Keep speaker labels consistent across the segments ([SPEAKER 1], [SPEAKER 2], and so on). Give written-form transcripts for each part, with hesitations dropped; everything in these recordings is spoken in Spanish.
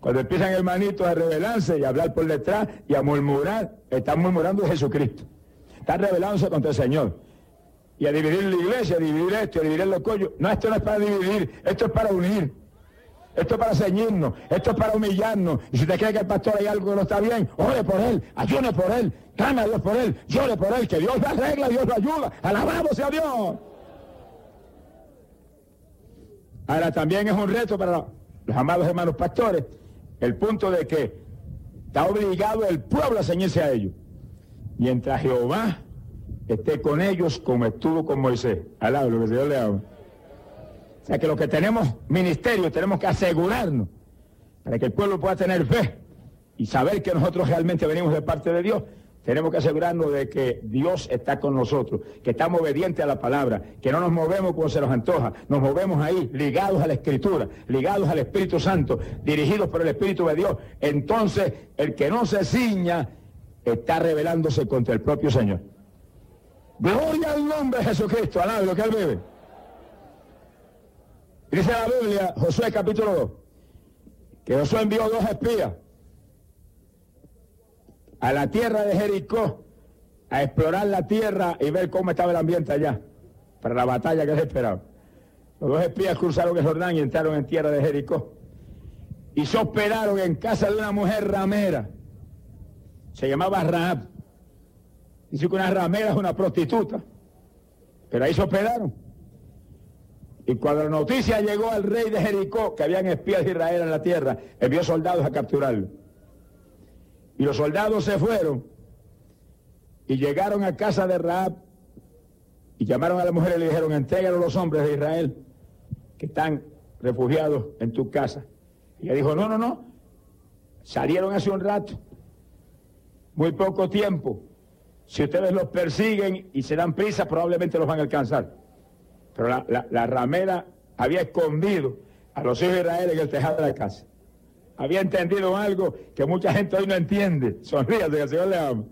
[SPEAKER 1] Cuando empiezan hermanitos a rebelarse y a hablar por detrás y a murmurar, están murmurando de Jesucristo. Están rebelándose contra el Señor. Y a dividir la iglesia, a dividir esto, a dividir los collos. No, esto no es para dividir, esto es para unir. Esto es para ceñirnos, esto es para humillarnos. Y si usted cree que el pastor hay algo que no está bien, ore por él, ayune por él, clame a Dios por él, llore por él, que Dios lo arregla, Dios lo ayuda. ¡Alabado sea Dios! Ahora también es un reto para los amados hermanos pastores, el punto de que está obligado el pueblo a ceñirse a ellos. Mientras Jehová esté con ellos como estuvo con Moisés. Alabado, lo que el Señor le haga. O sea que los que tenemos ministerio tenemos que asegurarnos para que el pueblo pueda tener fe y saber que nosotros realmente venimos de parte de Dios. Tenemos que asegurarnos de que Dios está con nosotros, que estamos obedientes a la palabra, que no nos movemos como se nos antoja, nos movemos ahí ligados a la Escritura, ligados al Espíritu Santo, dirigidos por el Espíritu de Dios. Entonces el que no se ciña está rebelándose contra el propio Señor. Gloria al nombre de Jesucristo, alabe lo que él vive. Dice la Biblia, Josué capítulo 2, que Josué envió 2 espías a la tierra de Jericó a explorar la tierra y ver cómo estaba el ambiente allá, para la batalla que se esperaba. Los 2 espías cruzaron el Jordán y entraron en tierra de Jericó. Y se hospedaron en casa de una mujer ramera, se llamaba Rahab. Dice que una ramera es una prostituta, pero ahí se hospedaron. Y cuando la noticia llegó al rey de Jericó, que habían espías de Israel en la tierra, envió soldados a capturarlo. Y los soldados se fueron y llegaron a casa de Rahab y llamaron a la mujer y le dijeron, entrégalo a los hombres de Israel que están refugiados en tu casa. Y ella dijo, no, salieron hace un rato, muy poco tiempo. Si ustedes los persiguen y se dan prisa, probablemente los van a alcanzar. Pero la ramera había escondido a los hijos de Israel en el tejado de la casa. Había entendido algo que mucha gente hoy no entiende. Sonríase, que el Señor le ama.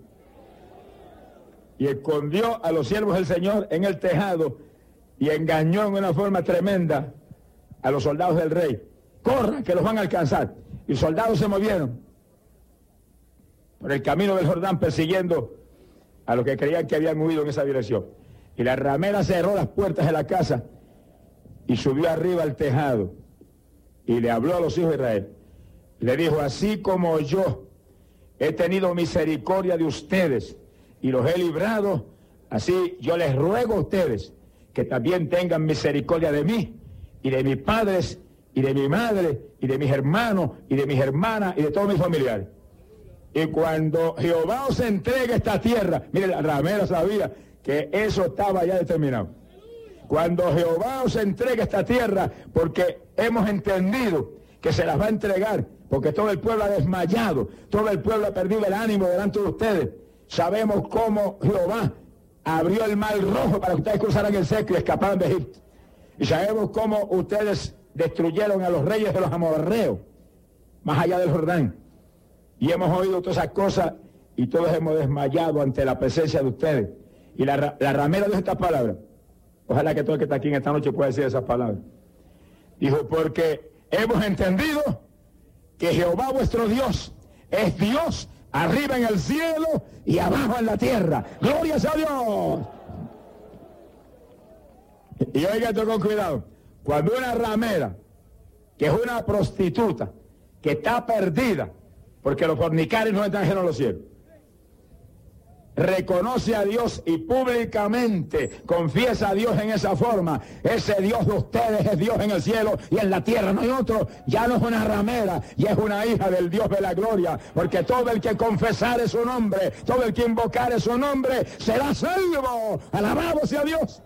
[SPEAKER 1] Y escondió a los siervos del Señor en el tejado y engañó en una forma tremenda a los soldados del rey. Corran, que los van a alcanzar. Y los soldados se movieron por el camino del Jordán persiguiendo a los que creían que habían huido en esa dirección. Y la ramera cerró las puertas de la casa y subió arriba al tejado y le habló a los hijos de Israel. Le dijo, así como yo he tenido misericordia de ustedes y los he librado, así yo les ruego a ustedes que también tengan misericordia de mí y de mis padres y de mi madre y de mis hermanos y de mis hermanas y de todos mis familiares. Y cuando Jehová os entregue esta tierra, mire, la ramera sabía que eso estaba ya determinado. Cuando Jehová os entregue esta tierra, porque hemos entendido que se las va a entregar, porque todo el pueblo ha desmayado, todo el pueblo ha perdido el ánimo delante de ustedes. Sabemos cómo Jehová abrió el mar rojo para que ustedes cruzaran el seco y escaparan de Egipto. Y sabemos cómo ustedes destruyeron a los reyes de los amorreos, más allá del Jordán. Y hemos oído todas esas cosas y todos hemos desmayado ante la presencia de ustedes. Y la ramera dijo estas palabras. Ojalá que todo el que está aquí en esta noche pueda decir esas palabras. Dijo, porque hemos entendido que Jehová vuestro Dios es Dios arriba en el cielo y abajo en la tierra. ¡Gloria a Dios! Y oiga esto con cuidado. Cuando una ramera, que es una prostituta, que está perdida, porque los fornicarios no entran en los cielos, reconoce a Dios y públicamente confiesa a Dios en esa forma, ese Dios de ustedes es Dios en el cielo y en la tierra, no hay otro, ya no es una ramera, ya es una hija del Dios de la gloria, porque todo el que confesare su nombre, todo el que invocare su nombre, será salvo. Alabado sea Dios,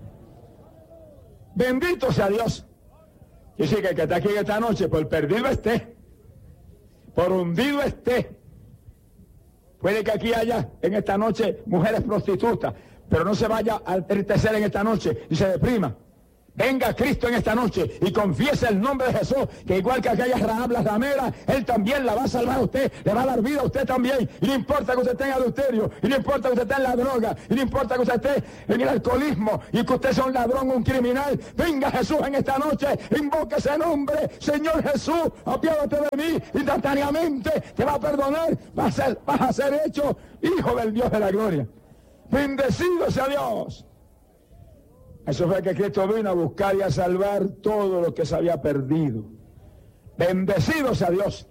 [SPEAKER 1] bendito sea Dios. Y sí, que el que está aquí en esta noche, por perdido esté, por hundido esté. Puede que aquí haya en esta noche mujeres prostitutas, pero no se vaya a entristecer en esta noche y se deprima, venga a Cristo en esta noche y confiese el nombre de Jesús, que igual que aquella Rahab la ramera, Él también la va a salvar a usted, le va a dar vida a usted también. Y no importa que usted tenga adulterio, y no importa que usted esté en la droga, y no importa que usted esté en el alcoholismo, y que usted sea un ladrón o un criminal, venga Jesús en esta noche, invoque ese nombre, Señor Jesús, apiádate de mí, instantáneamente te va a perdonar, vas a ser hecho hijo del Dios de la gloria. Bendecido sea Dios. Eso fue que Cristo vino a buscar y a salvar todo lo que se había perdido. Bendecido sea Dios.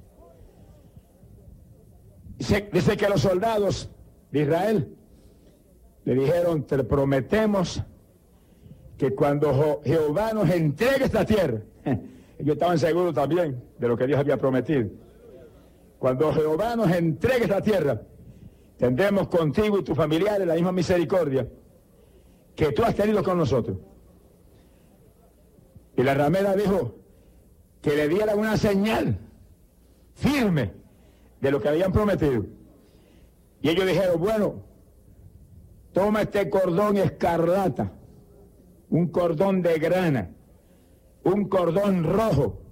[SPEAKER 1] Dice que los soldados de Israel le dijeron, te prometemos que cuando Jehová nos entregue esta tierra, ellos estaban seguros también de lo que Dios había prometido. Cuando Jehová nos entregue esta tierra, tendremos contigo y tus familiares la misma misericordia que tú has tenido con nosotros. Y la ramera dijo que le dieran una señal firme de lo que habían prometido. Y ellos dijeron, bueno, toma este cordón escarlata, un cordón de grana, un cordón rojo,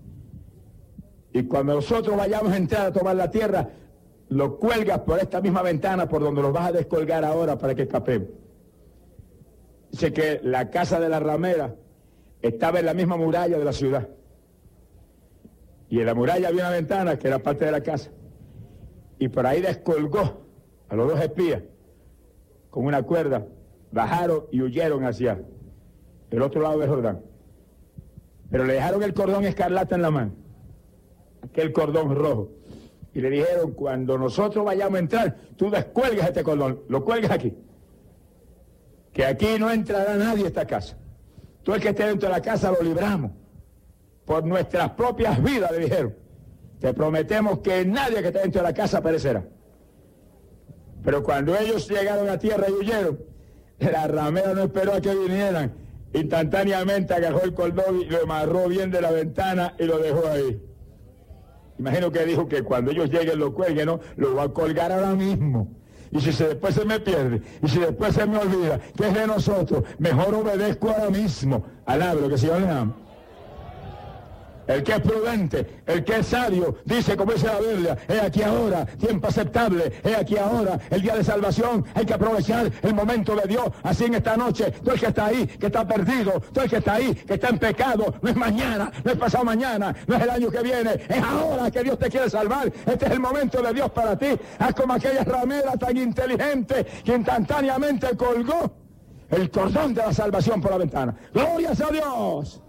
[SPEAKER 1] y cuando nosotros vayamos a entrar a tomar la tierra, lo cuelgas por esta misma ventana por donde los vas a descolgar ahora para que escapemos. Dice que la casa de la ramera estaba en la misma muralla de la ciudad. Y en la muralla había una ventana que era parte de la casa. Y por ahí descolgó a los dos espías con una cuerda. Bajaron y huyeron hacia el otro lado del Jordán. Pero le dejaron el cordón escarlata en la mano, aquel cordón rojo. Y le dijeron, cuando nosotros vayamos a entrar, tú descuelgas este cordón, lo cuelgas aquí. Que aquí no entrará nadie a esta casa. Tú el que esté dentro de la casa lo libramos. Por nuestras propias vidas, le dijeron. Te prometemos que nadie que esté dentro de la casa perecerá. Pero cuando ellos llegaron a tierra y huyeron, la ramera no esperó a que vinieran. Instantáneamente agarró el cordón y lo amarró bien de la ventana y lo dejó ahí. Imagino que dijo que cuando ellos lleguen lo cuelguen, ¿no? Lo va a colgar ahora mismo. Y si después se me pierde, y si después se me olvida que es de nosotros, mejor obedezco ahora mismo. Alabe lo que el Señor le ama. El que es prudente, el que es sabio, dice como dice la Biblia, he aquí ahora, tiempo aceptable, he aquí ahora, el día de salvación, hay que aprovechar el momento de Dios. Así en esta noche, tú el que está ahí, que está perdido, tú el que está ahí, que está en pecado, no es mañana, no es pasado mañana, no es el año que viene, es ahora que Dios te quiere salvar. Este es el momento de Dios para ti. Haz como aquella ramera tan inteligente que instantáneamente colgó el cordón de la salvación por la ventana. ¡Gloria a Dios!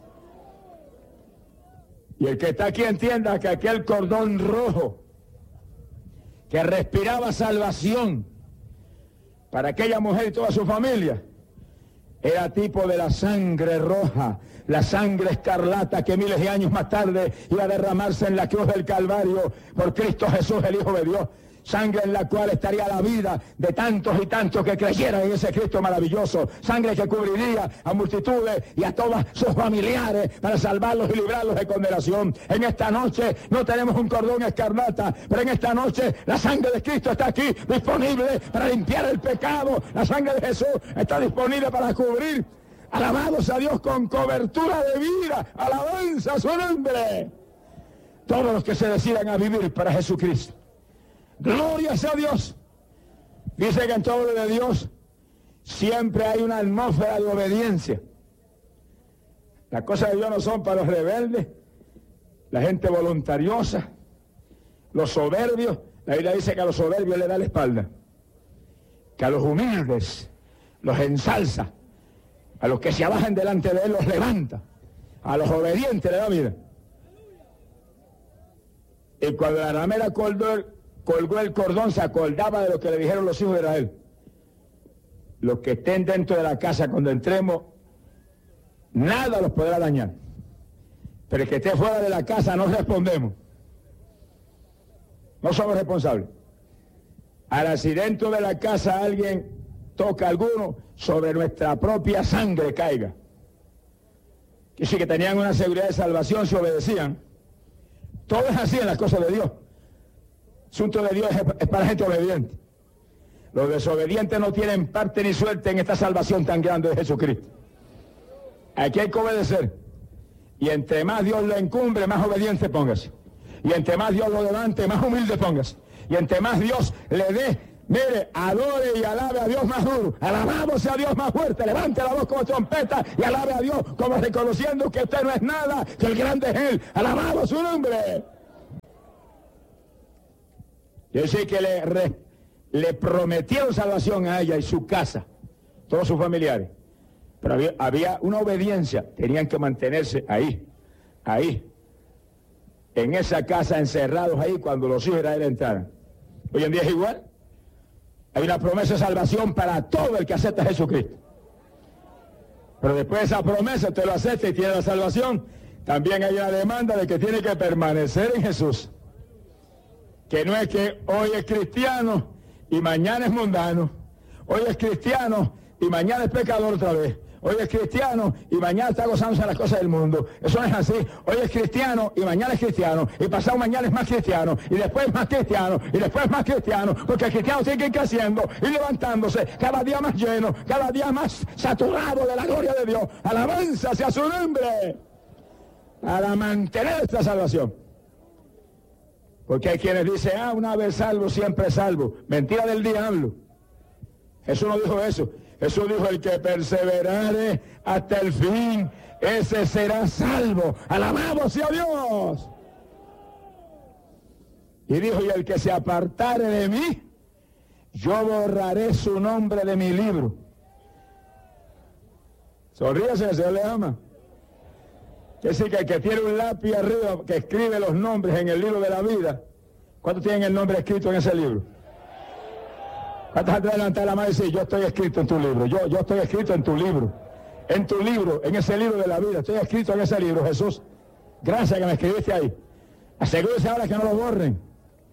[SPEAKER 1] Y el que está aquí entienda que aquel cordón rojo que respiraba salvación para aquella mujer y toda su familia era tipo de la sangre roja, la sangre escarlata que miles de años más tarde iba a derramarse en la cruz del Calvario por Cristo Jesús, el Hijo de Dios. Sangre en la cual estaría la vida de tantos y tantos que creyeran en ese Cristo maravilloso. Sangre que cubriría a multitudes y a todos sus familiares para salvarlos y librarlos de condenación. En esta noche no tenemos un cordón escarlata, pero en esta noche la sangre de Cristo está aquí disponible para limpiar el pecado. La sangre de Jesús está disponible para cubrir. Alabados a Dios con cobertura de vida. Alabanza a su nombre. Todos los que se decidan a vivir para Jesucristo. Gloria sea Dios. Dice que en todo lo de Dios siempre hay una atmósfera de obediencia. Las cosas de Dios no son para los rebeldes, la gente voluntariosa, los soberbios. La Biblia dice que a los soberbios le da la espalda, que a los humildes los ensalza, a los que se abajan delante de él los levanta, a los obedientes le da vida. Y cuando la ramera colgó el cordón, se acordaba de lo que le dijeron los hijos de Israel. Los que estén dentro de la casa cuando entremos, nada los podrá dañar. Pero el que esté fuera de la casa no respondemos. No somos responsables. Ahora, si dentro de la casa alguien toca a alguno, sobre nuestra propia sangre caiga. Que sí que tenían una seguridad de salvación, se obedecían. Todo es así en las cosas de Dios. El asunto de Dios es para gente obediente. Los desobedientes no tienen parte ni suerte en esta salvación tan grande de Jesucristo. Aquí hay que obedecer. Y entre más Dios lo encumbre, más obediente póngase. Y entre más Dios lo levante, más humilde póngase. Y entre más Dios le dé, mire, adore y alabe a Dios más duro. Alabamos a Dios más fuerte. Levante la voz como trompeta y alabe a Dios como reconociendo que usted no es nada, que el grande es Él. Alabamos su nombre. Yo sé que le prometieron salvación a ella y su casa, todos sus familiares. Pero había una obediencia, tenían que mantenerse ahí, en esa casa, encerrados ahí cuando los hijos de Israel entraran. Hoy en día es igual. Hay una promesa de salvación para todo el que acepta a Jesucristo. Pero después de esa promesa, usted lo acepta y tiene la salvación, también hay una demanda de que tiene que permanecer en Jesús. Que no es que hoy es cristiano y mañana es mundano. Hoy es cristiano y mañana es pecador otra vez. Hoy es cristiano y mañana está gozándose de las cosas del mundo. Eso no es así. Hoy es cristiano y mañana es cristiano. Y pasado mañana es más cristiano. Y después más cristiano. Y después más cristiano. Porque el cristiano sigue creciendo y levantándose. Cada día más lleno. Cada día más saturado de la gloria de Dios. Alabanza sea su nombre. Para mantener esta salvación. Porque hay quienes dicen, una vez salvo, siempre salvo. Mentira del diablo. Jesús no dijo eso. Jesús dijo, el que perseverare hasta el fin, ese será salvo. Alabamos a Dios. Y dijo, y el que se apartare de mí, yo borraré su nombre de mi libro. Sonríase, el Señor le ama. Quiere decir que el que tiene un lápiz arriba que escribe los nombres en el libro de la vida, ¿cuántos tienen el nombre escrito en ese libro? ¿Cuántos han de levantar la mano y decir, yo estoy escrito en tu libro? Yo estoy escrito en tu libro. En tu libro, en ese libro de la vida. Estoy escrito en ese libro, Jesús. Gracias que me escribiste ahí. Asegúrese ahora que no lo borren.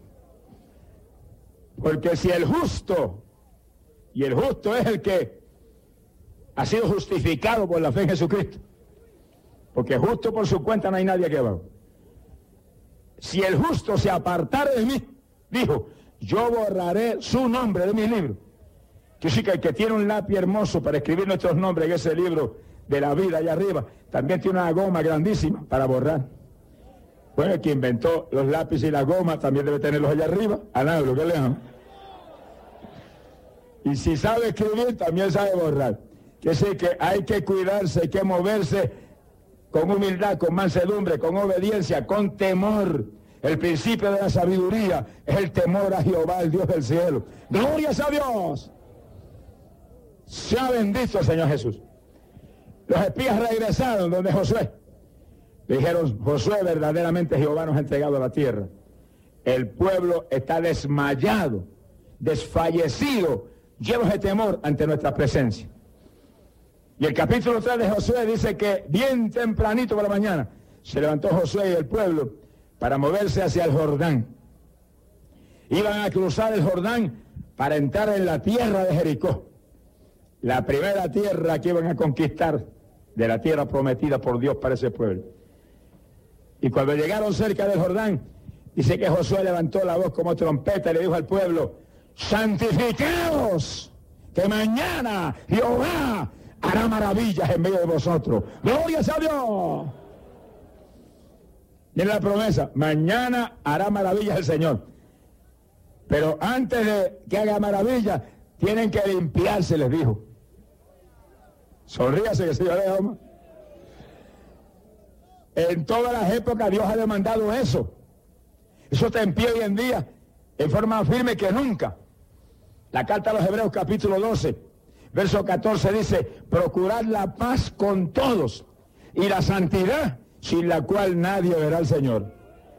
[SPEAKER 1] Porque si el justo, y el justo es el que ha sido justificado por la fe en Jesucristo, porque justo por su cuenta no hay nadie aquí abajo. Si el justo se apartare de mí, dijo, yo borraré su nombre de mi libro. Que sí, que el que tiene un lápiz hermoso para escribir nuestros nombres en ese libro de la vida allá arriba, también tiene una goma grandísima para borrar. Bueno, el que inventó los lápices y la goma también debe tenerlos allá arriba. Análogo, ¿qué le llaman? Y si sabe escribir, también sabe borrar. Que sí, que hay que cuidarse, hay que moverse con humildad, con mansedumbre, con obediencia, con temor. El principio de la sabiduría es el temor a Jehová, el Dios del cielo. ¡Glorias a Dios! Sea bendito el Señor Jesús. Los espías regresaron donde Josué. Dijeron, Josué, verdaderamente Jehová nos ha entregado la tierra. El pueblo está desmayado, desfallecido, llenos de temor ante nuestra presencia. Y el capítulo 3 de Josué dice que bien tempranito por la mañana se levantó Josué y el pueblo para moverse hacia el Jordán. Iban a cruzar el Jordán para entrar en la tierra de Jericó. La primera tierra que iban a conquistar de la tierra prometida por Dios para ese pueblo. Y cuando llegaron cerca del Jordán, dice que Josué levantó la voz como trompeta y le dijo al pueblo, santificaos, que mañana Jehová hará maravillas en medio de vosotros. ¡Glorias a Dios! Miren la promesa, mañana hará maravillas el Señor. Pero antes de que haga maravillas, tienen que limpiarse, les dijo. Sonríase que el Señor le ama. En todas las épocas Dios ha demandado eso. Eso está en pie hoy en día, en forma más firme que nunca. La carta a los Hebreos capítulo 12, verso 14 dice, procurad la paz con todos y la santidad, sin la cual nadie verá al Señor.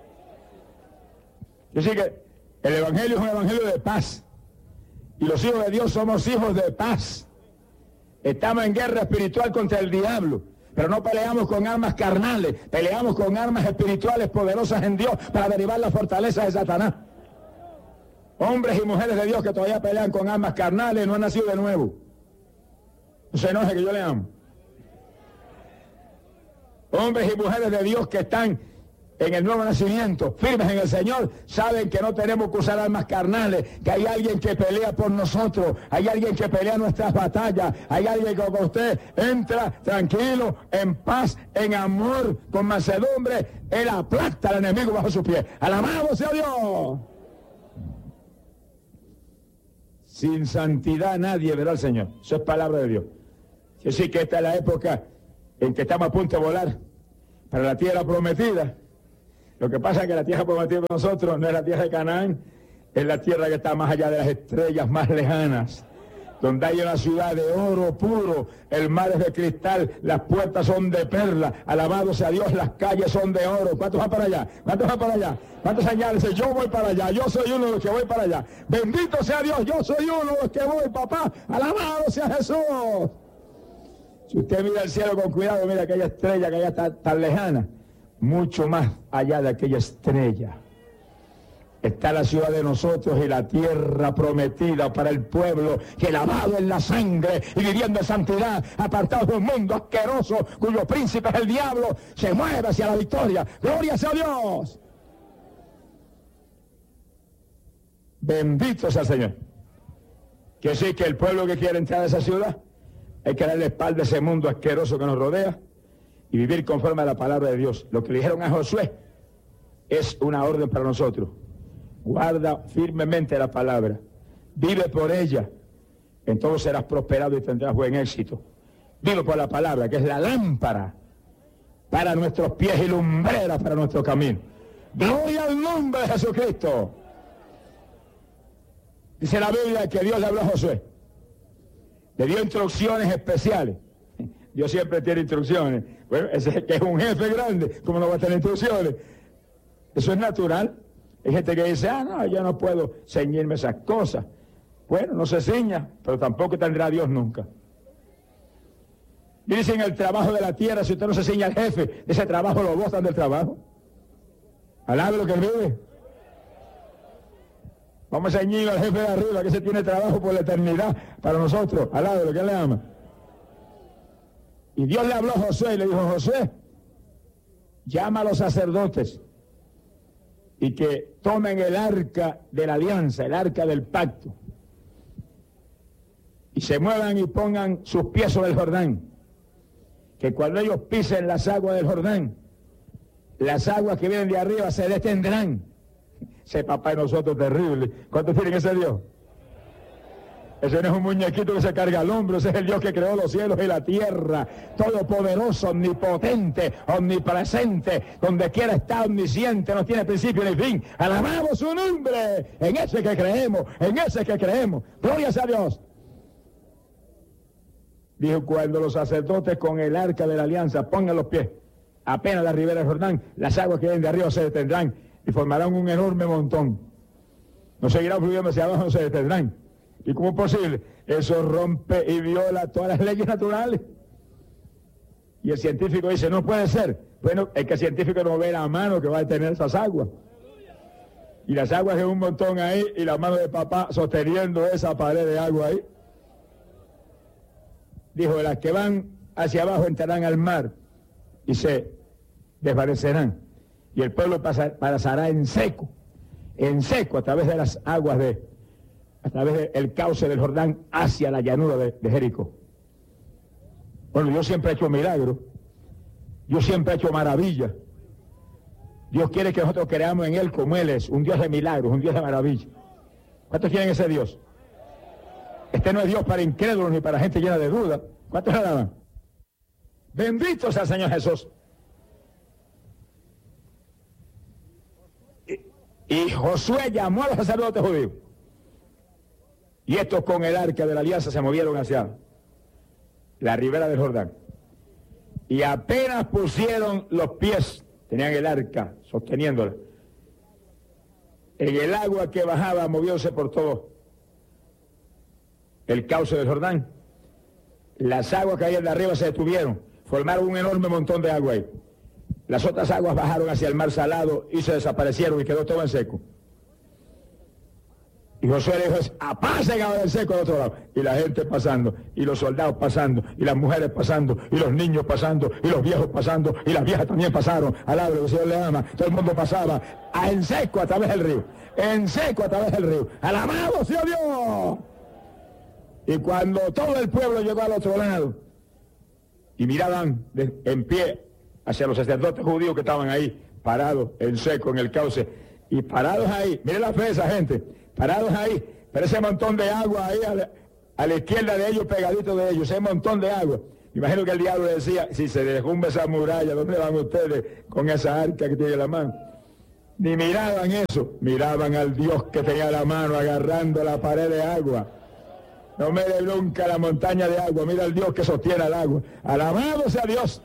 [SPEAKER 1] Yo sé que el Evangelio es un Evangelio de paz. Y los hijos de Dios somos hijos de paz. Estamos en guerra espiritual contra el diablo. Pero no peleamos con armas carnales, peleamos con armas espirituales poderosas en Dios para derribar las fortalezas de Satanás. Hombres y mujeres de Dios que todavía pelean con armas carnales no han nacido de nuevo. No se enoje que yo le amo. Hombres y mujeres de Dios que están en el nuevo nacimiento, firmes en el Señor, saben que no tenemos que usar armas carnales, que hay alguien que pelea por nosotros, hay alguien que pelea nuestras batallas, hay alguien que con usted entra tranquilo, en paz, en amor, con mansedumbre, él aplasta al enemigo bajo sus pies. ¡Alabado sea Dios! Sin santidad nadie verá al Señor. Eso es palabra de Dios. Yo sí que esta es la época en que estamos a punto de volar para la tierra prometida. Lo que pasa es que la tierra prometida para nosotros no es la tierra de Canaán, es la tierra que está más allá de las estrellas más lejanas, donde hay una ciudad de oro puro, el mar es de cristal, las puertas son de perla, alabado sea Dios, las calles son de oro. ¿Cuántos van para allá? ¿Cuántos van para allá? ¿Cuántos señales? Yo voy para allá, yo soy uno de los que voy para allá. Bendito sea Dios, yo soy uno de los que voy, papá. Alabado sea Jesús. Si usted mira el cielo con cuidado, mira aquella estrella que allá está tan lejana. Mucho más allá de aquella estrella está la ciudad de nosotros y la tierra prometida para el pueblo que, lavado en la sangre y viviendo en santidad, apartado de un mundo asqueroso cuyo príncipe es el diablo, se mueve hacia la victoria. ¡Gloria sea a Dios! Bendito sea el Señor. Que sí, que el pueblo que quiere entrar a esa ciudad hay que darle espalda a ese mundo asqueroso que nos rodea y vivir conforme a la palabra de Dios. Lo que le dijeron a Josué es una orden para nosotros. Guarda firmemente la palabra, vive por ella, entonces serás prosperado y tendrás buen éxito. Vive por la palabra, que es la lámpara para nuestros pies y lumbrera para nuestro camino. Gloria al nombre de Jesucristo. Dice la Biblia que Dios le habló a Josué, le dio instrucciones especiales. Dios siempre tiene instrucciones. Bueno, ese que es un jefe grande, ¿cómo no va a tener instrucciones? Eso es natural. Hay gente que dice, no, yo no puedo ceñirme esas cosas. Bueno, no se ciña, pero tampoco tendrá Dios nunca. Dicen el trabajo de la tierra, si usted no se ciña al jefe, ese trabajo lo botan del trabajo. Alabe lo que él vive. Vamos a ceñir al jefe de arriba, que se tiene trabajo por la eternidad para nosotros. Alabe lo que él le ama. Y Dios le habló a Josué y le dijo, Josué, llama a los sacerdotes y que tomen el arca de la alianza, el arca del pacto, y se muevan y pongan sus pies sobre el Jordán, que cuando ellos pisen las aguas del Jordán, las aguas que vienen de arriba se detendrán. Ese papá de nosotros terrible. ¿Cuántos tienen ese Dios? Ese no es un muñequito que se carga al hombro, ese es el Dios que creó los cielos y la tierra, todopoderoso, omnipotente, omnipresente, donde quiera está, omnisciente, no tiene principio ni fin. Alabamos su nombre, en ese que creemos, en ese que creemos. Gloria sea a Dios. Dijo, cuando los sacerdotes con el arca de la alianza pongan los pies apenas la ribera del Jordán, las aguas que vienen de arriba se detendrán y formarán un enorme montón. No seguirán fluyendo hacia abajo, no se detendrán. ¿Y cómo es posible? Eso rompe y viola todas las leyes naturales. Y el científico dice, no puede ser. Bueno, es que el científico no ve la mano que va a detener esas aguas. Y las aguas de un montón ahí y la mano de papá sosteniendo esa pared de agua ahí. Dijo, las que van hacia abajo entrarán al mar y se desvanecerán. Y el pueblo pasará en seco a través de las aguas a través del cauce del Jordán hacia la llanura de Jericó. Bueno, Dios siempre ha hecho milagros, Dios siempre ha hecho maravillas. Dios quiere que nosotros creamos en Él como Él es, un Dios de milagros, un Dios de maravillas. ¿Cuántos quieren ese Dios? Este no es Dios para incrédulos ni para gente llena de dudas. ¿Cuántos le daban? Bendito sea el Señor Jesús. Y Josué llamó a los sacerdotes judíos. Y estos con el arca de la alianza se movieron hacia la ribera del Jordán. Y apenas pusieron los pies, tenían el arca sosteniéndola, en el agua que bajaba movióse por todo el cauce del Jordán. Las aguas que habían de arriba se detuvieron, formaron un enorme montón de agua ahí. Las otras aguas bajaron hacia el mar salado y se desaparecieron y quedó todo en seco. Y Josué le dijo, pasen ahora el seco al otro lado. Y la gente pasando, y los soldados pasando, y las mujeres pasando, y los niños pasando, y los viejos pasando, y las viejas también pasaron, al lado del Señor le ama. Todo el mundo pasaba en seco a través del río, en seco a través del río. ¡Alabado sea Dios! Y cuando todo el pueblo llegó al otro lado, y miraban en pie hacia los sacerdotes judíos que estaban ahí, parados en seco, en el cauce, y parados ahí, miren la fe de esa gente, parados ahí, pero ese montón de agua ahí a la izquierda de ellos, pegadito de ellos, ese montón de agua. Me imagino que el diablo le decía, si se derrumba esa muralla, ¿dónde van ustedes con esa arca que tiene en la mano? Ni miraban eso, miraban al Dios que tenía la mano agarrando la pared de agua. No mire nunca la montaña de agua, mira al Dios que sostiene el agua. Alabado sea Dios.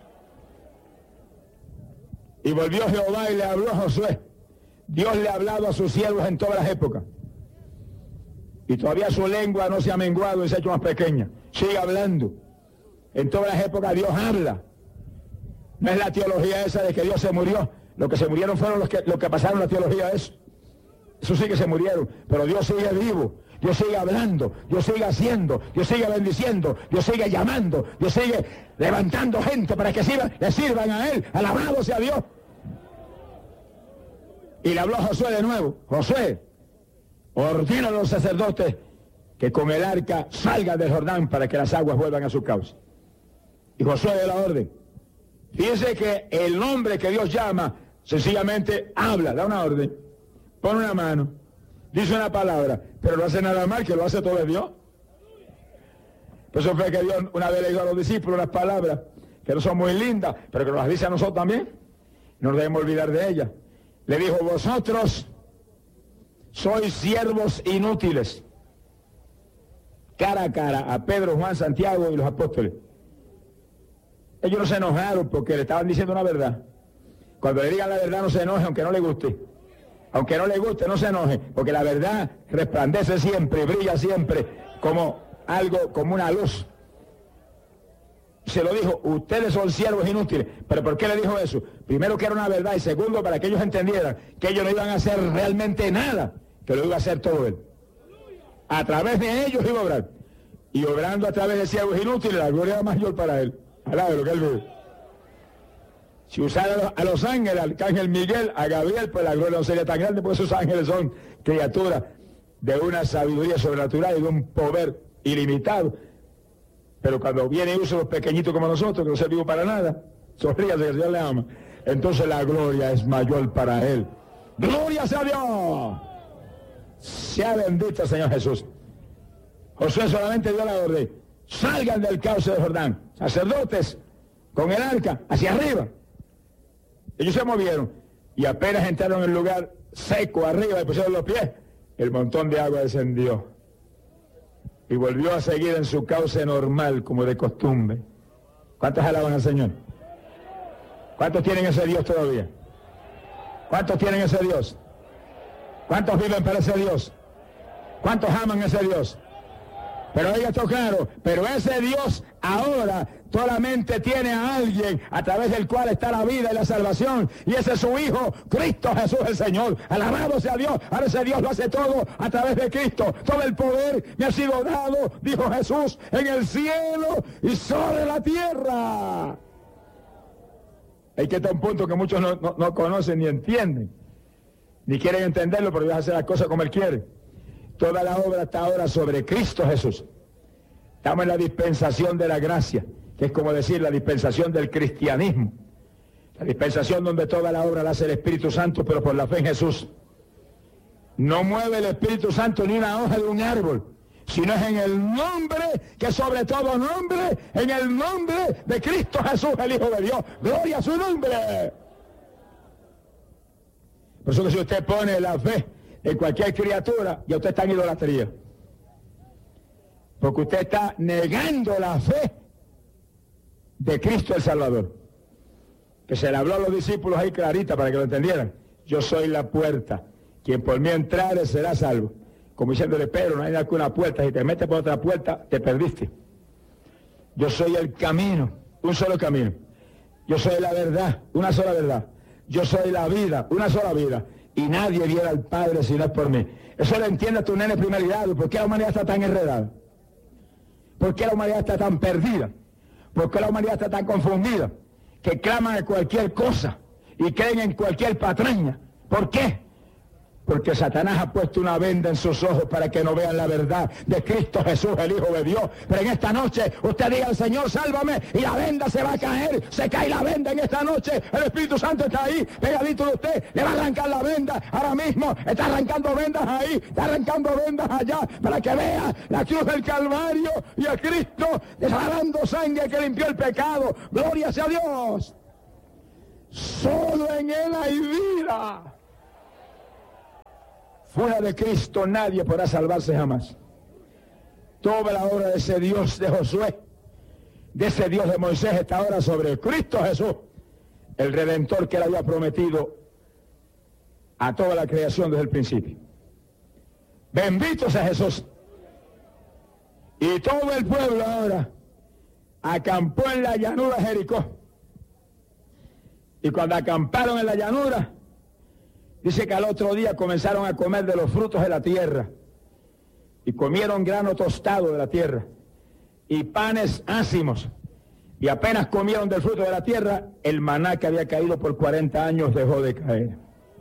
[SPEAKER 1] Y volvió Jehová y le habló a Josué. Dios le ha hablado a sus siervos en todas las épocas. Y todavía su lengua no se ha menguado y se ha hecho más pequeña. Sigue hablando. En todas las épocas Dios habla. No es la teología esa de que Dios se murió. Los que se murieron fueron los que pasaron la teología de eso. Eso sí que se murieron. Pero Dios sigue vivo. Dios sigue hablando, Dios sigue haciendo, Dios sigue bendiciendo, Dios sigue llamando, Dios sigue levantando gente para que le sirvan a Él. Alabado sea Dios. Y le habló a Josué de nuevo. Josué, ordena a los sacerdotes que con el arca salgan del Jordán para que las aguas vuelvan a su cauce. Y Josué dio la orden. Fíjense que el nombre que Dios llama sencillamente habla, da una orden, pone una mano, dice una palabra, pero no hace nada mal, que lo hace todo Dios. Por eso fue que Dios una vez le dijo a los discípulos unas palabras que no son muy lindas, pero que nos las dice a nosotros también. No nos debemos olvidar de ellas. Le dijo, vosotros sois siervos inútiles. Cara a cara a Pedro, Juan, Santiago y los apóstoles. Ellos no se enojaron porque le estaban diciendo una verdad. Cuando le digan la verdad no se enoje, aunque no le guste. Aunque no le guste, no se enoje, porque la verdad resplandece siempre, brilla siempre como algo, como una luz. Se lo dijo, ustedes son siervos inútiles. ¿Pero por qué le dijo eso? Primero, que era una verdad, y segundo, para que ellos entendieran que ellos no iban a hacer realmente nada, que lo iba a hacer todo Él. A través de ellos iba a obrar. Y obrando a través de siervos inútiles, la gloria era mayor para Él. Alá de lo que Él vive. Si usara a los ángeles, al arcángel Miguel, a Gabriel, pues la gloria no sería tan grande, porque esos ángeles son criaturas de una sabiduría sobrenatural y de un poder ilimitado. Pero cuando viene y usa los pequeñitos como nosotros, que no servimos para nada, sonríase que el Señor le ama, entonces la gloria es mayor para Él. ¡Gloria sea Dios! Sea bendito el Señor Jesús. Josué solamente dio la orden, salgan del cauce de Jordán, sacerdotes, con el arca, hacia arriba. Ellos se movieron y apenas entraron en el lugar seco arriba y pusieron los pies, el montón de agua descendió y volvió a seguir en su cauce normal como de costumbre. ¿Cuántos alaban al Señor? ¿Cuántos tienen ese Dios todavía? ¿Cuántos tienen ese Dios? ¿Cuántos viven para ese Dios? ¿Cuántos aman a ese Dios? Pero oiga esto claro, pero ese Dios ahora solamente tiene a alguien a través del cual está la vida y la salvación, y ese es su Hijo, Cristo Jesús el Señor. Alabado sea Dios. Ahora ese Dios lo hace todo a través de Cristo. Todo el poder me ha sido dado, dijo Jesús, en el cielo y sobre la tierra. Hay que estar a un punto que muchos no conocen ni entienden, ni quieren entenderlo, pero Dios hace las cosas como Él quiere. Toda la obra está ahora sobre Cristo Jesús. Estamos en la dispensación de la gracia, que es como decir la dispensación del cristianismo. La dispensación donde toda la obra la hace el Espíritu Santo, pero por la fe en Jesús. No mueve el Espíritu Santo ni una hoja de un árbol, sino es en el nombre, que sobre todo nombre, en el nombre de Cristo Jesús, el Hijo de Dios. ¡Gloria a su nombre! Por eso que si usted pone la fe en cualquier criatura, ya usted está en idolatría. Porque usted está negando la fe de Cristo el Salvador. Que se le habló a los discípulos ahí clarita para que lo entendieran. Yo soy la puerta. Quien por mí entrare será salvo. Como diciéndole, Pedro, no hay nada que una puerta. Si te metes por otra puerta, te perdiste. Yo soy el camino, un solo camino. Yo soy la verdad, una sola verdad. Yo soy la vida, una sola vida. y nadie viera al Padre si no es por mí. Eso lo entiende tu nene primer grado. ¿Por qué la humanidad está tan enredada? ¿Por qué la humanidad está tan perdida? ¿Por qué la humanidad está tan confundida? Que claman a cualquier cosa y creen en cualquier patraña. ¿Por qué? Porque Satanás ha puesto una venda en sus ojos para que no vean la verdad de Cristo Jesús, el Hijo de Dios. Pero en esta noche usted diga al Señor, sálvame, y la venda se va a caer. Se cae la venda en esta noche. El Espíritu Santo está ahí, pegadito de usted. Le va a arrancar la venda ahora mismo. Está arrancando vendas ahí, está arrancando vendas allá, para que vea la cruz del Calvario y a Cristo derramando sangre que limpió el pecado. Gloria sea a Dios. Solo en Él hay vida. Fuera de Cristo nadie podrá salvarse jamás. Toda la obra de ese Dios de Josué, de ese Dios de Moisés, está ahora sobre Cristo Jesús, el Redentor que Él había prometido a toda la creación desde el principio. Bendito sea Jesús. Y todo el pueblo ahora acampó en la llanura de Jericó. Y cuando acamparon en la llanura, dice que al otro día comenzaron a comer de los frutos de la tierra. Y comieron grano tostado de la tierra. Y panes ácimos. Y apenas comieron del fruto de la tierra, el maná que había caído por 40 años dejó de caer.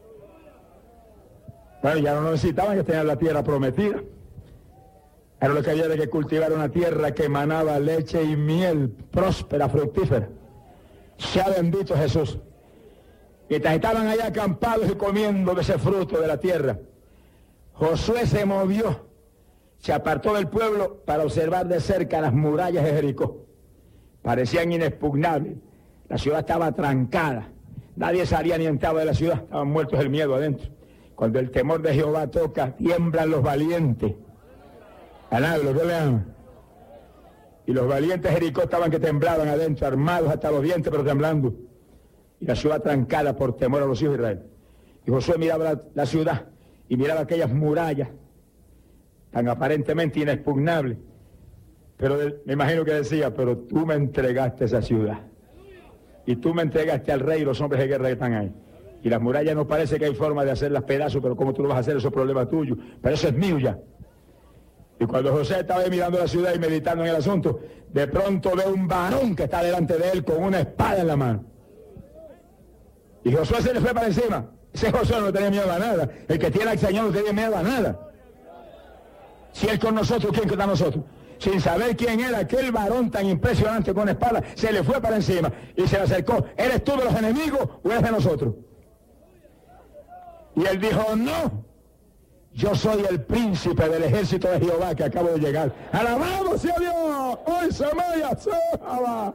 [SPEAKER 1] Bueno, ya no necesitaban que tener la tierra prometida. Era lo que había de que cultivar una tierra que emanaba leche y miel, próspera, fructífera. Sea bendito Jesús. Mientras estaban allá acampados y comiendo de ese fruto de la tierra, Josué se movió, se apartó del pueblo para observar de cerca las murallas de Jericó. Parecían inexpugnables, la ciudad estaba trancada, nadie salía ni entraba de la ciudad, estaban muertos del miedo adentro. Cuando el temor de Jehová toca, tiemblan los valientes. Alablo, ¿qué le llaman? Y los valientes de Jericó estaban que temblaban adentro, armados hasta los dientes, pero temblando. Y la ciudad trancada por temor a los hijos de Israel. Y Josué miraba la ciudad y miraba aquellas murallas tan aparentemente inexpugnables. Pero me imagino que decía, pero tú me entregaste esa ciudad. Y tú me entregaste al rey y los hombres de guerra que están ahí. Y las murallas no parece que hay forma de hacerlas pedazos, pero ¿cómo tú lo vas a hacer? Eso es problema tuyo. Pero eso es mío ya. Y cuando José estaba ahí mirando la ciudad y meditando en el asunto, de pronto ve un varón que está delante de él con una espada en la mano. Y Josué se le fue para encima. Ese Josué no tenía miedo a nada. El que tiene al Señor no tiene miedo a nada. Si Él con nosotros, ¿quién está nosotros? Sin saber quién era aquel varón tan impresionante con espada, se le fue para encima y se le acercó. ¿Eres tú de los enemigos o eres de nosotros? Y él dijo, no. Yo soy el príncipe del ejército de Jehová que acabo de llegar. ¡Alabado sea Dios! ¡Hoy se me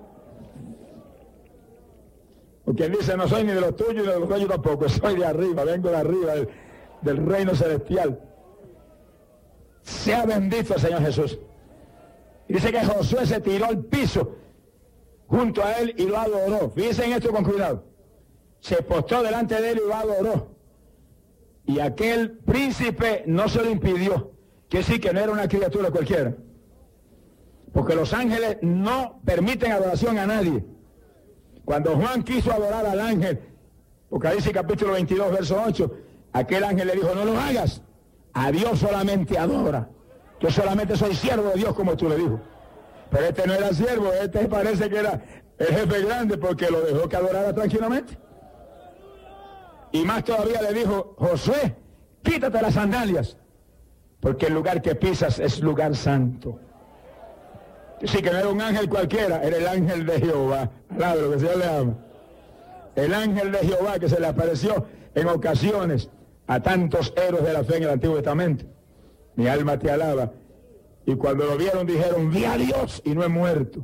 [SPEAKER 1] porque él dice, no soy ni de los tuyos ni de los tuyos tampoco, soy de arriba, vengo de arriba, del reino celestial. Sea bendito el Señor Jesús. Y dice que Josué se tiró al piso junto a él y lo adoró. Fíjense en esto con cuidado. Se postró delante de él y lo adoró. Y aquel príncipe no se lo impidió. Quiere decir que no era una criatura cualquiera. Porque los ángeles no permiten adoración a nadie. Cuando Juan quiso adorar al ángel, Apocalipsis capítulo 22, verso 8, aquel ángel le dijo, no lo hagas, a Dios solamente adora. Yo solamente soy siervo de Dios, como tú le dijo. Pero este no era siervo, este parece que era el jefe grande porque lo dejó que adorara tranquilamente. Y más todavía le dijo, Josué, quítate las sandalias, porque el lugar que pisas es lugar santo. Sí, que no era un ángel cualquiera, era el ángel de Jehová. Alabado, lo que el Señor le ama. El ángel de Jehová que se le apareció en ocasiones a tantos héroes de la fe en el Antiguo Testamento. Mi alma te alaba. Y cuando lo vieron dijeron, vi a Dios y no he muerto.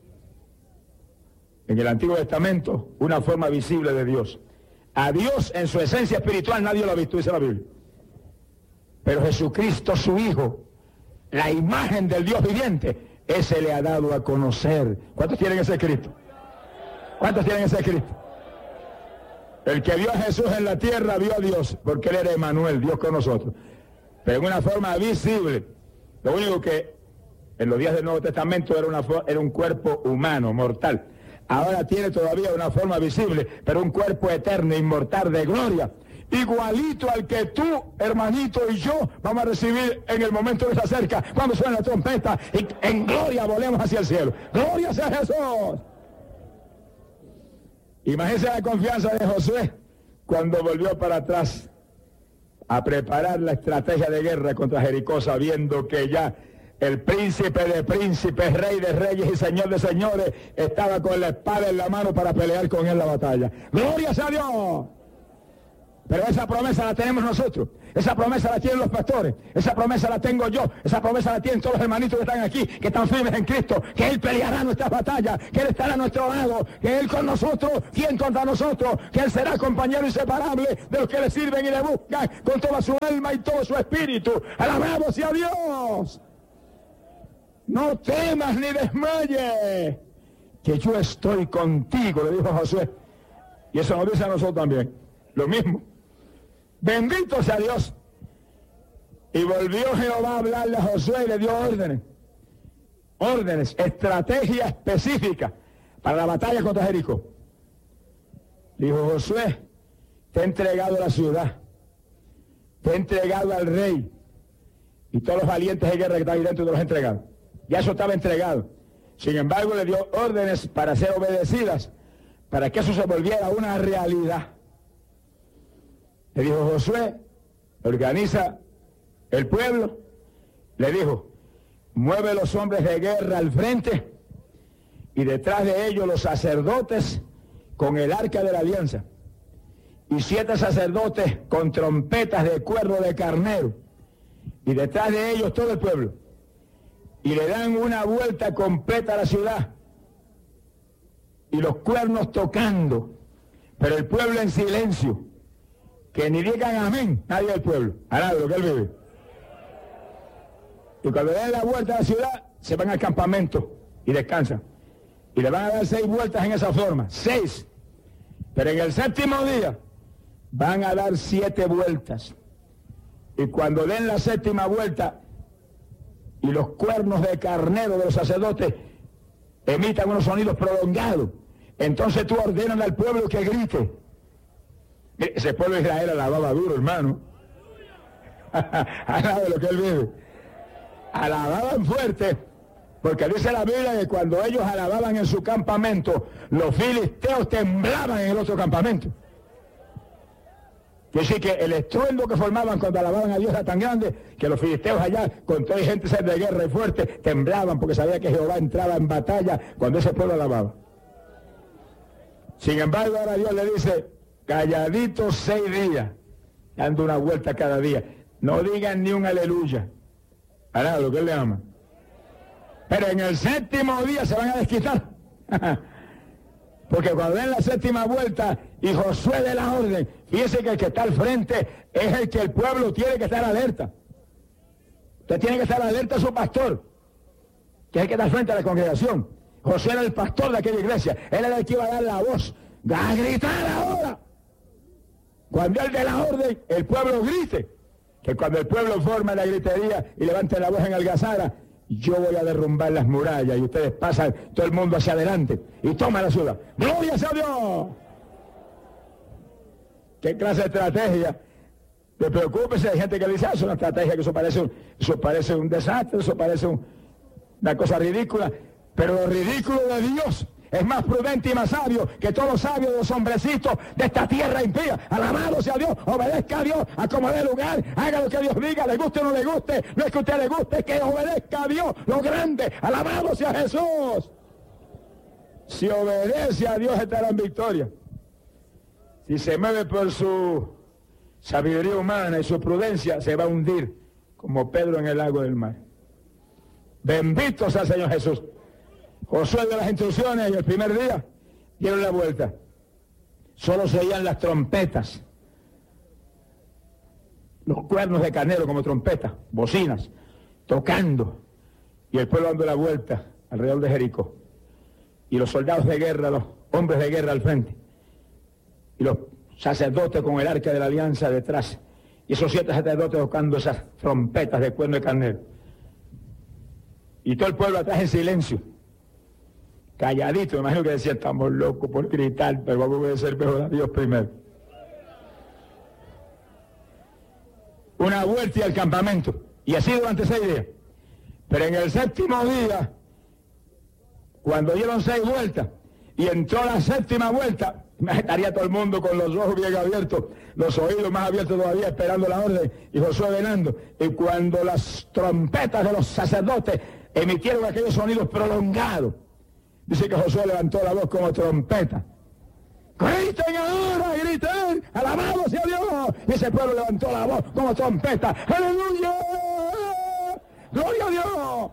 [SPEAKER 1] En el Antiguo Testamento, una forma visible de Dios. A Dios en su esencia espiritual nadie lo ha visto, dice la Biblia. Pero Jesucristo, su Hijo, la imagen del Dios viviente, ese le ha dado a conocer. ¿Cuántos tienen ese Cristo? ¿Cuántos tienen ese Cristo? El que vio a Jesús en la tierra vio a Dios, porque Él era Emmanuel, Dios con nosotros. Pero en una forma visible. Lo único que en los días del Nuevo Testamento era un cuerpo humano, mortal. Ahora tiene todavía una forma visible, pero un cuerpo eterno, inmortal, de gloria. igualito al que tú, hermanito, y yo vamos a recibir en el momento que se acerca, cuando suena la trompeta y en gloria volemos hacia el cielo. ¡Gloria sea Jesús! Imagínense la confianza de Josué cuando volvió para atrás a preparar la estrategia de guerra contra Jericó, sabiendo que ya el príncipe de príncipes, rey de reyes y señor de señores estaba con la espada en la mano para pelear con él la batalla. ¡Gloria sea a Dios! Pero esa promesa la tenemos nosotros, esa promesa la tienen los pastores, esa promesa la tengo yo, esa promesa la tienen todos los hermanitos que están aquí, que están firmes en Cristo, que Él peleará nuestras batallas, que Él estará a nuestro lado, que Él con nosotros, ¿quién contra nosotros? Que Él será compañero inseparable de los que le sirven y le buscan con toda su alma y todo su espíritu. ¡Alabado sea Dios! No temas ni desmayes, que yo estoy contigo, le dijo Josué. Y eso nos dice a nosotros también, lo mismo. Bendito sea Dios. Y volvió Jehová a hablarle a Josué y le dio órdenes, estrategia específica para la batalla contra Jericó. Dijo: Josué, te he entregado la ciudad, te he entregado al rey y todos los valientes de guerra que están ahí dentro te los he entregado. Ya eso estaba entregado. Sin embargo, le dio órdenes para ser obedecidas, para que eso se volviera una realidad. Le dijo: Josué, organiza el pueblo. Le dijo: mueve los hombres de guerra al frente y detrás de ellos los sacerdotes con el arca de la alianza y 7 sacerdotes con trompetas de cuerno de carnero y detrás de ellos todo el pueblo, y le dan una vuelta completa a la ciudad y los cuernos tocando, pero el pueblo en silencio, que ni digan amén nadie del pueblo, a lo que él vive. Y cuando den la vuelta a la ciudad, se van al campamento y descansan. Y le van a dar 6 vueltas en esa forma, 6. Pero en el 7º día van a dar 7 vueltas. Y cuando den la 7ª vuelta y los cuernos de carnero de los sacerdotes emitan unos sonidos prolongados, entonces tú ordenas al pueblo que grite. Ese pueblo de Israel alababa duro, hermano. Alaba lo que él vive. Alababan fuerte, porque dice la Biblia que cuando ellos alababan en su campamento, los filisteos temblaban en el otro campamento. Quiere decir que el estruendo que formaban cuando alababan a Dios era tan grande que los filisteos allá, con toda gente de guerra y fuerte, temblaban porque sabía que Jehová entraba en batalla cuando ese pueblo alababa. Sin embargo, ahora Dios le dice: calladitos 6 días, dando una vuelta cada día. No digan ni un aleluya. Hará lo que él le ama. Pero en el 7º día se van a desquitar. Porque cuando den la 7ª vuelta y Josué dé la orden, fíjese que el que está al frente es el que el pueblo tiene que estar alerta. Usted tiene que estar alerta a su pastor, que es el que está al frente de la congregación. Josué era el pastor de aquella iglesia. Él era el que iba a dar la voz. ¡A gritar ahora! Cuando él dé la orden, el pueblo grite. Que cuando el pueblo forma la gritería y levante la voz en algazara, yo voy a derrumbar las murallas y ustedes pasan todo el mundo hacia adelante y toman la ciudad. ¡Gloria sea a Dios! ¿Qué clase de estrategia? Te preocupes, hay gente que dice: es una estrategia, que eso parece un desastre, eso parece una cosa ridícula. Pero lo ridículo de Dios es más prudente y más sabio que todos los sabios de los hombrecitos de esta tierra impía. Alabado sea Dios, obedezca a Dios, acomode lugar, haga lo que Dios diga, le guste o no le guste, no es que a usted le guste, es que obedezca a Dios, lo grande. Alabado sea Jesús. Si obedece a Dios, estará en victoria. Si se mueve por su sabiduría humana y su prudencia, se va a hundir como Pedro en el lago del mar. Bendito sea el Señor Jesús. Josué dio las instrucciones y el primer día dieron la vuelta. Solo se oían las trompetas, los cuernos de carnero como trompetas, bocinas, tocando, y el pueblo dando la vuelta alrededor de Jericó. Y los soldados de guerra, los hombres de guerra al frente, y los sacerdotes con el arca de la alianza detrás, y esos 7 sacerdotes tocando esas trompetas de cuerno de carnero. Y todo el pueblo atrás en silencio, calladito. Me imagino que decía: estamos locos por gritar, pero vamos a obedecer mejor a Dios primero. una vuelta al campamento. Y así durante 6 días. Pero en el 7º día, cuando dieron 6 vueltas, y entró la 7ª vuelta, estaría todo el mundo con los ojos bien abiertos, los oídos más abiertos todavía, esperando la orden, y Josué velando. Y cuando las trompetas de los sacerdotes emitieron aquellos sonidos prolongados, dice que Josué levantó la voz como trompeta. ¡Griten ahora! ¡Griten! ¡Alabado sea Dios! Y ese pueblo levantó la voz como trompeta. ¡Aleluya! ¡Gloria a Dios!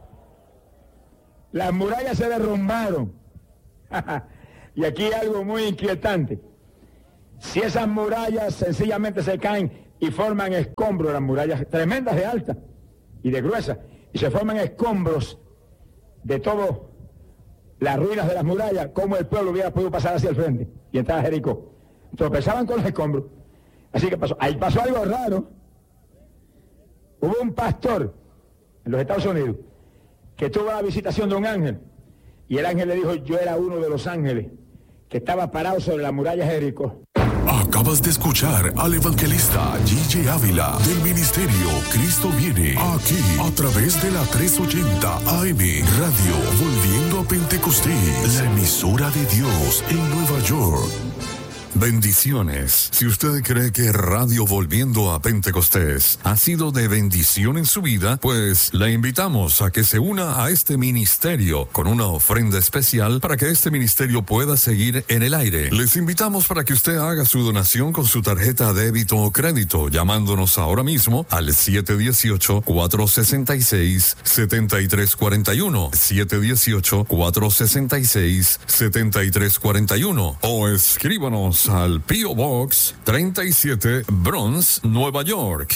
[SPEAKER 1] Las murallas se derrumbaron. Y aquí hay algo muy inquietante. Si esas murallas sencillamente se caen y forman escombros, las murallas tremendas de alta y de gruesa, y se forman escombros de todo, las ruinas de las murallas, ¿cómo el pueblo hubiera podido pasar hacia el frente y entrar a Jericó? Tropezaban con los escombros. Así que pasó. Ahí pasó algo raro. Hubo un pastor en los Estados Unidos que tuvo la visitación de un ángel, y el ángel le dijo: yo era uno de los ángeles que estaba parado sobre la muralla de Jericó.
[SPEAKER 2] Acabas de escuchar al evangelista G.J. Ávila del ministerio Cristo Viene, aquí a través de la 380 AM Radio Volviendo a Pentecostés, la emisora de Dios en Nueva York. Bendiciones. Si usted cree que Radio Volviendo a Pentecostés ha sido de bendición en su vida, pues le invitamos a que se una a este ministerio con una ofrenda especial para que este ministerio pueda seguir en el aire. Les invitamos para que usted haga su donación con su tarjeta débito o crédito, llamándonos ahora mismo al 718-466-7341, 718-466-7341, o escríbanos al P.O. Box 37, Bronx, Nueva York,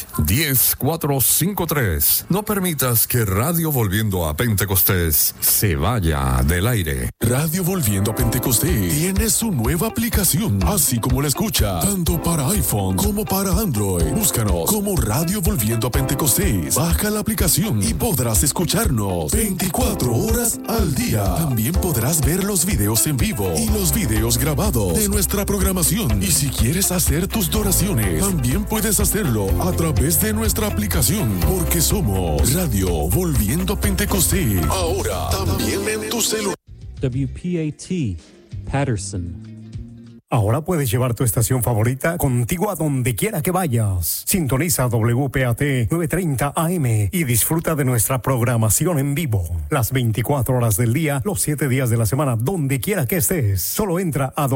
[SPEAKER 2] 10453. No permitas que Radio Volviendo a Pentecostés se vaya del aire. Radio Volviendo a Pentecostés tiene su nueva aplicación, así como la escucha, tanto para iPhone como para Android. Búscanos como Radio Volviendo a Pentecostés. Baja la aplicación y podrás escucharnos 24 horas al día. También podrás ver los videos en vivo y los videos grabados de nuestra programación. Y si quieres hacer tus donaciones, también puedes hacerlo a través de nuestra aplicación, porque somos Radio Volviendo a Pentecostés. Ahora también en tu celular.
[SPEAKER 3] WPAT, Patterson.
[SPEAKER 4] Ahora puedes llevar tu estación favorita contigo a donde quiera que vayas. Sintoniza WPAT 930 AM y disfruta de nuestra programación en vivo. Las 24 horas del día, los 7 días de la semana, donde quiera que estés. Solo entra a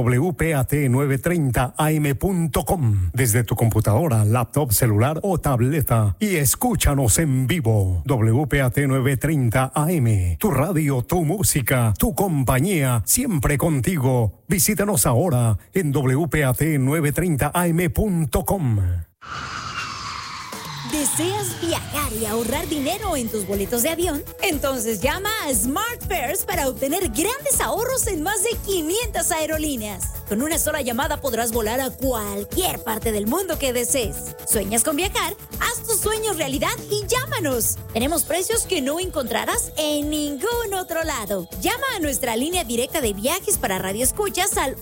[SPEAKER 4] WPAT930am.com desde tu computadora, laptop, celular o tableta y escúchanos en vivo. WPAT 930 AM, tu radio, tu música, tu compañía, siempre contigo. Visítanos ahora en WPAT930am.com.
[SPEAKER 5] ¿Deseas viajar y ahorrar dinero en tus boletos de avión? Entonces llama a SmartFares para obtener grandes ahorros en más de 500 aerolíneas. Con una sola llamada podrás volar a cualquier parte del mundo que desees. ¿Sueñas con viajar? Haz tus sueños realidad y llámanos. Tenemos precios que no encontrarás en ningún otro lado. Llama a nuestra línea directa de viajes para radioescuchas al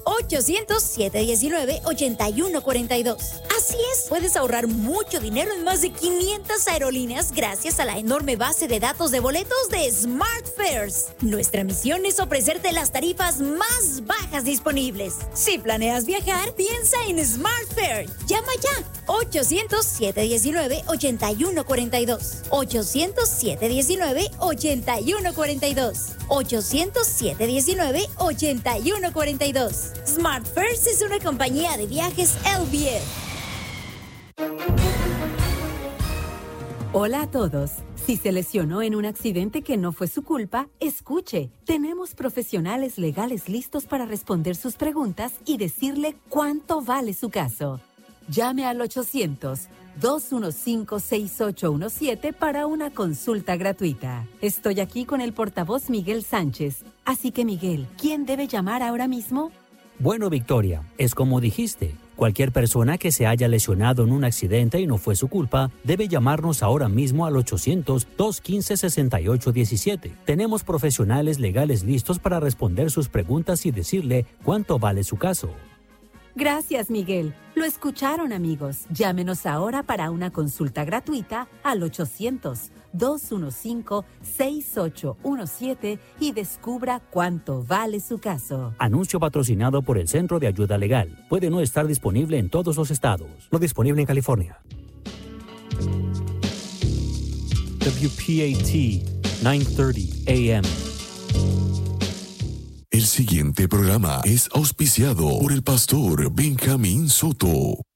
[SPEAKER 5] 800-719-8142. Así es, puedes ahorrar mucho dinero en más de 500 aerolíneas gracias a la enorme base de datos de boletos de SmartFares. Nuestra misión es ofrecerte las tarifas más bajas disponibles. Si planeas viajar, piensa en SmartFares. Llama ya. 800-719-8142. 800-719-8142. 800-719-8142. SmartFares es una compañía de viajes LBF.
[SPEAKER 6] Hola a todos. Si se lesionó en un accidente que no fue su culpa, escuche. Tenemos profesionales legales listos para responder sus preguntas y decirle cuánto vale su caso. Llame al 800-215-6817 para una consulta gratuita. Estoy aquí con el portavoz Miguel Sánchez. Así que, Miguel, ¿quién debe llamar ahora mismo?
[SPEAKER 7] Bueno, Victoria, es como dijiste. Cualquier persona que se haya lesionado en un accidente y no fue su culpa, debe llamarnos ahora mismo al 800-215-6817. Tenemos profesionales legales listos para responder sus preguntas y decirle cuánto vale su caso.
[SPEAKER 6] Gracias, Miguel. Lo escucharon, amigos. Llámenos ahora para una consulta gratuita al 800-215-6817 y descubra cuánto vale su caso.
[SPEAKER 7] Anuncio patrocinado por el Centro de Ayuda Legal. Puede no estar disponible en todos los estados. No disponible en California.
[SPEAKER 3] WPAT 930 AM.
[SPEAKER 2] El siguiente programa es auspiciado por el pastor Benjamín Soto.